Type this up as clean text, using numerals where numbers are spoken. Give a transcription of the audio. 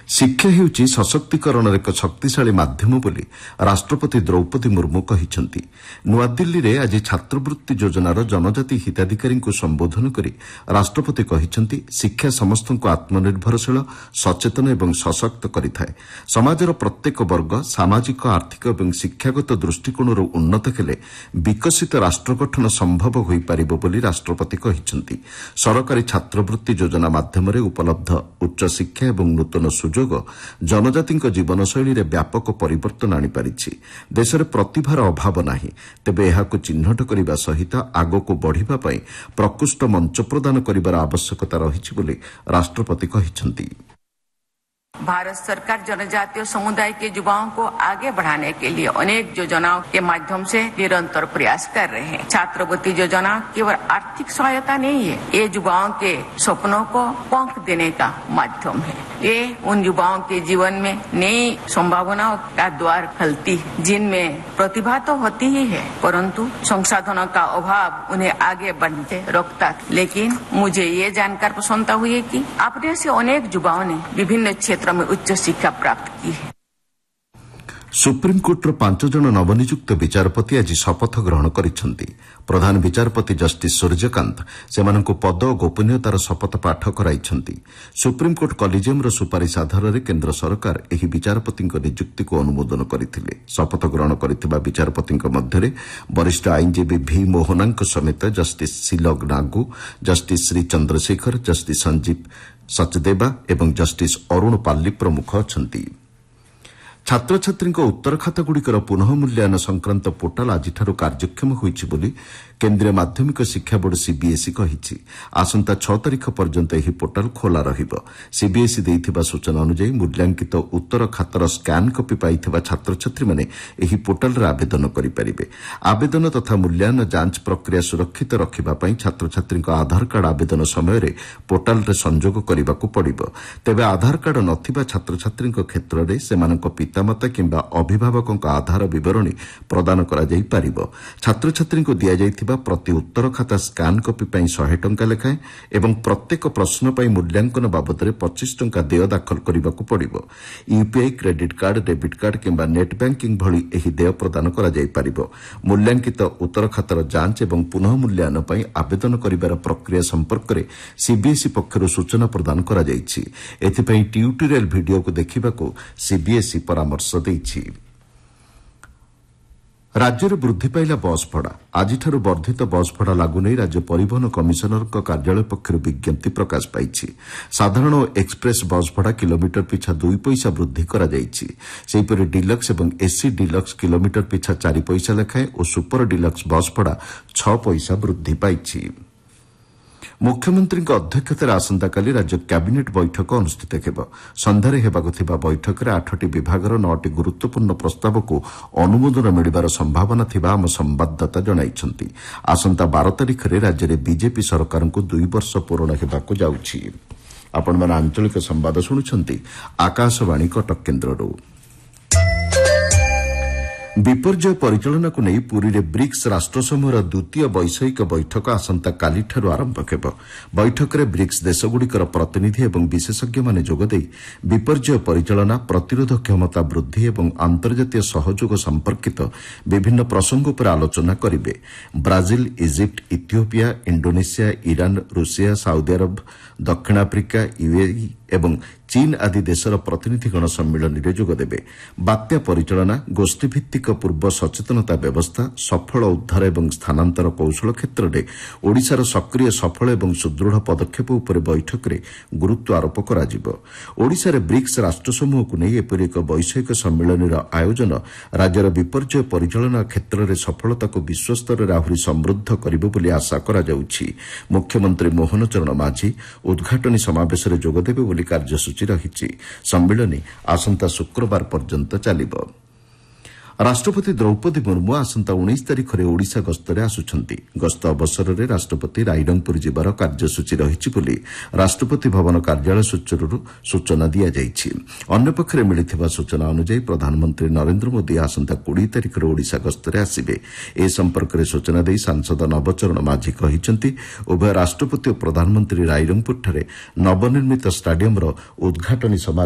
ଶିକ୍ଷା ହେଉଛି ସଶକ୍ତିକରଣର ଏକ ଶକ୍ତିଶାଳୀ ମାଧ୍ୟମ ବୋଲି ରାଷ୍ଟ୍ରପତି ଦ୍ରୌପଦୀ ମୁର୍ମୁ କହିଛନ୍ତି। ନୂଆଦିଲ୍ଲୀରେ ଆଜି ଛାତ୍ରବୃତ୍ତି ଯୋଜନାର ଜନଜାତି ହିତାଧିକାରୀଙ୍କୁ ସମ୍ବୋଧନ କରି ରାଷ୍ଟ୍ରପତି କହିଛନ୍ତି, ଶିକ୍ଷା ସମସ୍ତଙ୍କୁ ଆତ୍ମନିର୍ଭରଶୀଳ, ସଚେତନ ଏବଂ ସଶକ୍ତ କରିଥାଏ। ସମାଜର ପ୍ରତ୍ୟେକ ବର୍ଗ ସାମାଜିକ, ଆର୍ଥିକ ଏବଂ ଶିକ୍ଷାଗତ ଦୃଷ୍ଟିକୋଣରୁ ଉନ୍ନତ ହେଲେ ବିକଶିତ ରାଷ୍ଟ୍ର ଗଠନ ସମ୍ଭବ ହୋଇପାରିବ ବୋଲି ରାଷ୍ଟ୍ରପତି କହିଛନ୍ତି। ସରକାରୀ ଛାତ୍ରବୃତ୍ତି ଯୋଜନା ମାଧ୍ୟମରେ ଉପଲବ୍ଧ ଉଚ୍ଚଶିକ୍ଷା ଏବଂ ନୂତନ ସୁଯୋଗ ଜନଜାତିଙ୍କ ଜୀବନଶୈଳୀରେ ବ୍ୟାପକ ପରିବର୍ତ୍ତନ ଆଣିପାରିଛି। ଦେଶରେ ପ୍ରତିଭାର ଅଭାବ ନାହିଁ, ତେବେ ଏହାକୁ ଚିହ୍ନଟ କରିବା ସହିତ ଆଗକୁ ବଢ଼ିବା ପାଇଁ ପ୍ରକୃଷ୍ଟ ମଞ୍ଚ ପ୍ରଦାନ କରିବାର ଆବଶ୍ୟକତା ରହିଛି ବୋଲି ରାଷ୍ଟ୍ରପତି କହିଛନ୍ତି। भारत सरकार जनजातीय समुदाय के युवाओं को आगे बढ़ाने के लिए अनेक योजनाओं के माध्यम से निरंतर प्रयास कर रहे हैं। छात्रवृत्ति योजना केवल आर्थिक सहायता नहीं है, ये युवाओं के सपनों को पंख देने का माध्यम है। ये उन युवाओं के जीवन में नई संभावनाओं का द्वार खोलती है, जिनमें प्रतिभा तो होती ही है, परंतु संसाधनों का अभाव उन्हें आगे बढ़ते रोकता। लेकिन मुझे ये जानकर प्रसन्नता हुई है कि अपने से अनेक युवाओं ने विभिन्न क्षेत्र में उच्च शिक्षा प्राप्त की है। ସୁପ୍ରିମକୋର୍ଟର 5 ଜଣ ନବନିଯୁକ୍ତ ବିଚାରପତି ଆଜି ଶପଥ ଗ୍ରହଣ କରିଛନ୍ତି। ପ୍ରଧାନ ବିଚାରପତି ଜଷ୍ଟିସ୍ ସୂର୍ଯ୍ୟକାନ୍ତ ସେମାନଙ୍କୁ ପଦ ଓ ଗୋପନୀୟତାର ଶପଥ ପାଠ କରାଇଛନ୍ତି। ସୁପ୍ରିମକୋର୍ଟ କଲିଜିୟମର ସୁପାରିଶ ଆଧାରରେ କେନ୍ଦ୍ର ସରକାର ଏହି ବିଚାରପତିଙ୍କ ନିଯୁକ୍ତିକୁ ଅନୁମୋଦନ କରିଥିଲେ। ଶପଥ ଗ୍ରହଣ କରିଥିବା ବିଚାରପତିଙ୍କ ମଧ୍ୟରେ ବରିଷ୍ଠ ଆଇନଜୀବୀ ଭି ମୋହନାଙ୍କ ସମେତ justice ଶିଲଗ Nagu, justice Shri Chandrashekhar, justice Sanjeev Sachdeva ଏବଂ ଜଷ୍ଟିସ୍ ଅରୁଣ ପାଲ୍ଲି ପ୍ରମୁଖ ଅଛନ୍ତି। ଛାତ୍ରଛାତ୍ରୀଙ୍କ ଉତ୍ତର ଖାତାଗୁଡ଼ିକର ପୁନଃ ମୂଲ୍ୟାୟନ ସଂକ୍ରାନ୍ତ ପୋର୍ଟାଲ ଆଜିଠାରୁ କାର୍ଯ୍ୟକ୍ଷମ ହୋଇଛି ବୋଲି କେନ୍ଦ୍ରୀୟ ମାଧ୍ୟମିକ ଶିକ୍ଷା ବୋର୍ଡ ସିବିଏସ୍ଇ କହିଛି। ଆସନ୍ତା 6 ତାରିଖ ପର୍ଯ୍ୟନ୍ତ ଏହି ପୋର୍ଟାଲ ଖୋଲା ରହିବ। ସିବିଏସ୍ଇ ଦେଇଥିବା ସୂଚନା ଅନୁଯାୟୀ ମୂଲ୍ୟାଙ୍କିତ ଉତ୍ତର ଖାତାର ସ୍କାନ୍ କପି ପାଇଥିବା ଛାତ୍ରଛାତ୍ରୀମାନେ ଏହି ପୋର୍ଟାଲରେ ଆବେଦନ କରିପାରିବେ। ଆବେଦନ ତଥା ମୂଲ୍ୟାୟନ ଯାଞ୍ଚ ପ୍ରକ୍ରିୟା ସୁରକ୍ଷିତ ରଖିବା ପାଇଁ ଛାତ୍ରଛାତ୍ରୀଙ୍କ ଆଧାର କାର୍ଡ ଆବେଦନ ସମୟରେ ପୋର୍ଟାଲରେ ସଂଯୋଗ କରିବାକୁ ପଡ଼ିବ। ତେବେ ଆଧାର କାର୍ଡ ନଥିବା ଛାତ୍ରଛାତ୍ରୀଙ୍କ କ୍ଷେତ୍ରରେ ସେମାନଙ୍କ ପିତାମାତା କିମ୍ବା ଅଭିଭାବକଙ୍କ ଆଧାର ବିବରଣୀ ପ୍ରଦାନ କରାଯାଇପାରିବ। ଛାତ୍ରଛାତ୍ରୀଙ୍କୁ ଦିଆଯାଇଥିବା ପ୍ରତି ଉତ୍ତର ଖାତା ସ୍କାନ୍ କପି ପାଇଁ 100 ଟଙ୍କା ଲେଖାଏଁ ଏବଂ ପ୍ରତ୍ୟେକ ପ୍ରଶ୍ନ ପାଇଁ ମୂଲ୍ୟାଙ୍କନ ବାବଦରେ 25 ଟଙ୍କା ଦେୟ ଦାଖଲ କରିବାକୁ ପଡ଼ିବ। UPI, credit card, debit card କିମ୍ବା ନେଟ୍ ବ୍ୟାଙ୍କିଂ ଭଳି ଏହି ଦେୟ ପ୍ରଦାନ କରାଯାଇପାରିବ। ମୂଲ୍ୟାଙ୍କିତ ଉତ୍ତର ଖାତାର ଯାଞ୍ଚ ଏବଂ ପୁନଃ ମୂଲ୍ୟାୟନ ପାଇଁ ଆବେଦନ କରିବାର ପ୍ରକ୍ରିୟା ସମ୍ପର୍କରେ ସିବିଏସ୍ଇ ପକ୍ଷରୁ ସୂଚନା ପ୍ରଦାନ କରାଯାଇଛି। ଏଥିପାଇଁ ଟ୍ୟୁଟୋରିଆଲ ଭିଡିଓକୁ ଦେଖିବାକୁ ସିବିଏସ୍ଇ ପରାମର୍ଶ ଦେଇଛି। ରାଜ୍ୟରେ ବୃଦ୍ଧି ପାଇଲା ବସ୍ ଭଡ଼ା। ଆଜିଠାରୁ ବର୍ଦ୍ଧିତ ବସ୍ ଭଡ଼ା ଲାଗୁ ନେଇ ରାଜ୍ୟ ପରିବହନ କମିଶନରଙ୍କ କାର୍ଯ୍ୟାଳୟ ପକ୍ଷରୁ ବିଜ୍ଞପ୍ତି ପ୍ରକାଶ ପାଇଛି। ସାଧାରଣ ଓ ଏକ୍ସପ୍ରେସ୍ ବସ୍ ଭଡ଼ା କିଲୋମିଟର ପିଛା 2 ପଇସା ବୃଦ୍ଧି କରାଯାଇଛି। ସେହିପରି ଡିଲକ୍ସ ଏବଂ ଏସି ଡିଲକ୍ସ କିଲୋମିଟର ପିଛା 4 ପଇସା ଲେଖାଏଁ ଓ ସୁପର ଡିଲକ୍ସ ବସ୍ ଭଡ଼ା 6 ପଇସା ବୃଦ୍ଧି ପାଇଛି। ମୁଖ୍ୟମନ୍ତ୍ରୀଙ୍କ ଅଧ୍ୟକ୍ଷତାରେ ଆସନ୍ତାକାଲି ରାଜ୍ୟ କ୍ୟାବିନେଟ୍ ବୈଠକ ଅନୁଷ୍ଠିତ ହେବ। ସନ୍ଧ୍ୟାରେ ହେବାକୁ ଥିବା ବୈଠକରେ 8ଟି ବିଭାଗର 9ଟି ଗୁରୁତ୍ୱପୂର୍ଣ୍ଣ ପ୍ରସ୍ତାବକୁ ଅନୁମୋଦନ ମିଳିବାର ସମ୍ଭାବନା ଥିବା ଆମ ସମ୍ଭାଦଦାତା ଜଣାଇଛନ୍ତି। ଆସନ୍ତା 12 ତାରିଖରେ ରାଜ୍ୟରେ ବିଜେପି ସରକାରଙ୍କୁ 2 ବର୍ଷ ପୂରଣ ହେବାକୁ ଯାଉଛି। ଆପଣମାନେ ଆଞ୍ଚଳିକ ସମ୍ବାଦ ଶୁଣୁଛନ୍ତି ଆକାଶବାଣୀ କଟକ କେନ୍ଦ୍ରରୁ। ବିପର୍ଯ୍ୟୟ ପରିଚାଳନାକୁ ନେଇ ପୁରୀରେ ବ୍ରିକ୍ସ ରାଷ୍ଟ୍ରସମୂହର ଦ୍ୱିତୀୟ ବୈଷୟିକ ବୈଠକ ଆସନ୍ତାକାଲିଠାରୁ ଆରମ୍ଭ ହେବ। ବୈଠକରେ ବ୍ରିକ୍ସ ଦେଶଗୁଡ଼ିକର ପ୍ରତିନିଧି ଏବଂ ବିଶେଷଜ୍ଞମାନେ ଯୋଗଦେଇ ବିପର୍ଯ୍ୟୟ ପରିଚାଳନା, ପ୍ରତିରୋଧ କ୍ଷମତା ବୃଦ୍ଧି ଏବଂ ଅନ୍ତର୍ଜାତୀୟ ସହଯୋଗ ସମ୍ପର୍କିତ ବିଭିନ୍ନ ପ୍ରସଙ୍ଗ ଉପରେ ଆଲୋଚନା କରିବେ। Brazil, Egypt, Ethiopia, Indonesia, Iran, Russia, Saudi Arab, ଦକ୍ଷିଣ ଆଫ୍ରିକା, ୟୁଏଇ ଏବଂ ଚୀନ ଆଦି ଦେଶର ପ୍ରତିନିଧିଗଣ ସମ୍ମିଳନୀରେ ଯୋଗଦେବେ। ବାତ୍ୟା ପରିଚାଳନା, ଗୋଷ୍ଠୀଭିତ୍ତିକ ପୂର୍ବ ସଚେତନତା ବ୍ୟବସ୍ଥା, ସଫଳ ଉଦ୍ଧାର ଏବଂ ସ୍ଥାନାନ୍ତର କୌଶଳ କ୍ଷେତ୍ରରେ ଓଡ଼ିଶାର ସକ୍ରିୟ, ସଫଳ ଏବଂ ସୁଦୃଢ଼ ପଦକ୍ଷେପ ଉପରେ ବୈଠକରେ ଗୁରୁତ୍ୱ ଆରୋପ କରାଯିବ। ଓଡ଼ିଶାରେ ବ୍ରିକ୍ସ ରାଷ୍ଟ୍ରସମୂହକୁ ନେଇ ଏପରି ଏକ ବୈଷୟିକ ସମ୍ମିଳନୀର ଆୟୋଜନ ରାଜ୍ୟର ବିପର୍ଯ୍ୟୟ ପରିଚାଳନା କ୍ଷେତ୍ରରେ ସଫଳତାକୁ ବିଶ୍ୱସ୍ତରରେ ଆହୁରି ସମୃଦ୍ଧ କରିବ ବୋଲି ଆଶା କରାଯାଉଛି। ମୁଖ୍ୟମନ୍ତ୍ରୀ ମୋହନ ଚରଣ ମାଝୀ ଉଦ୍ଘାଟନୀ ସମାବେଶରେ ଯୋଗଦେବେ ବୋଲି କାର୍ଯ୍ୟସୂଚୀ ରହିଛି। ସମ୍ମିଳନୀ ଆସନ୍ତା ଶୁକ୍ରବାର ପର୍ଯ୍ୟନ୍ତ ଚାଲିବ। ରାଷ୍ଟ୍ରପତି ଦ୍ରୌପଦୀ ମୁର୍ମୁ ଆସନ୍ତା 19 ତାରିଖରେ ଓଡ଼ିଶା ଗସ୍ତରେ ଆସୁଛନ୍ତି। ଗସ୍ତ ଅବସରରେ ରାଷ୍ଟ୍ରପତି ରାଇରଙ୍ଗପୁର ଯିବାର କାର୍ଯ୍ୟସୂଚୀ ରହିଛି ବୋଲି ରାଷ୍ଟ୍ରପତି ଭବନ କାର୍ଯ୍ୟାଳୟ ସୂତ୍ରରୁ ସୂଚନା ଦିଆଯାଇଛି। ଅନ୍ୟପକ୍ଷରେ ମିଳିଥିବା ସୂଚନା ଅନୁଯାୟୀ ପ୍ରଧାନମନ୍ତ୍ରୀ ନରେନ୍ଦ୍ର ମୋଦି ଆସନ୍ତା 20 ତାରିଖରେ ଓଡ଼ିଶା ଗସ୍ତରେ ଆସିବେ। ଏ ସମ୍ପର୍କରେ ସୂଚନା ଦେଇ ସାଂସଦ ନବଚରଣ ମାଝୀ କହିଛନ୍ତି, ଉଭୟ ରାଷ୍ଟ୍ରପତି ଓ ପ୍ରଧାନମନ୍ତ୍ରୀ ରାଇରଙ୍ଗପୁରଠାରେ ନବନିର୍ମିତ ଷ୍ଟାଡିୟମର ଉଦ୍ଘାଟନୀ